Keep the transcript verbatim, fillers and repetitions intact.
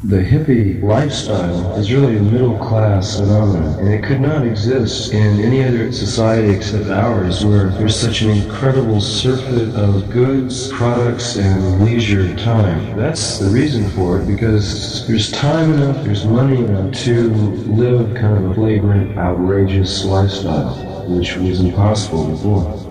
The hippie lifestyle is really a middle-class phenomenon, and it could not exist in any other society except ours, where there's such an incredible surfeit of goods, products, and leisure time. That's the reason for it, because there's time enough, there's money enough to live kind of a flagrant, outrageous lifestyle, which was impossible before.